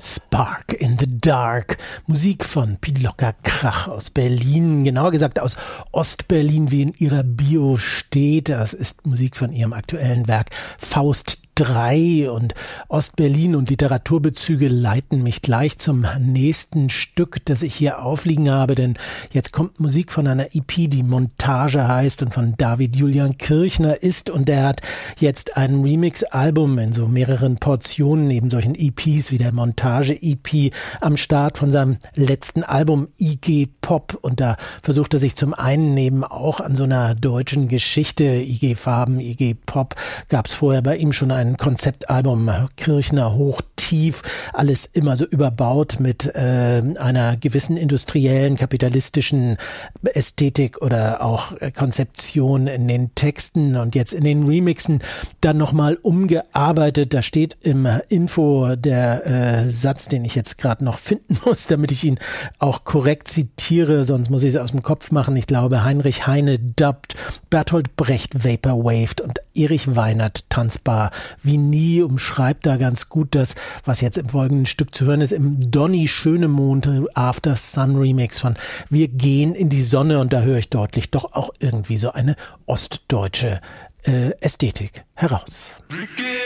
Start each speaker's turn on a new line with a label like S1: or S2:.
S1: Spark in the Dark. Musik von Pilocker Krach aus Berlin, genauer gesagt aus Ostberlin, wie in ihrer Bio steht. Das ist Musik von ihrem aktuellen Werk Faust 3 und Ostberlin und Literaturbezüge leiten mich gleich zum nächsten Stück, das ich hier aufliegen habe, denn jetzt kommt Musik von einer EP, die Montage heißt und von David Julian Kirchner ist, und der hat jetzt ein Remix-Album in so mehreren Portionen, neben solchen EPs wie der Montage-EP am Start von seinem letzten Album IG Pop, und da versucht er sich zum einen neben auch an so einer deutschen Geschichte, IG Farben, IG Pop, gab es vorher bei ihm schon ein Konzeptalbum, Kirchner Hochtief, alles immer so überbaut mit einer gewissen industriellen, kapitalistischen Ästhetik oder auch Konzeption in den Texten, und jetzt in den Remixen dann nochmal umgearbeitet. Da steht im Info der Satz, den ich jetzt gerade noch finden muss, damit ich ihn auch korrekt zitiere, sonst muss ich es aus dem Kopf machen. Ich glaube, Heinrich Heine dubbt, Bertolt Brecht vaporwaved und Erich Weinert tanzbar wie nie, umschreibt da ganz gut das, was jetzt im folgenden Stück zu hören ist, im Donny Schönemond After Sun Remix von Wir gehen in die Sonne, und da höre ich deutlich doch auch irgendwie so eine ostdeutsche Ästhetik heraus.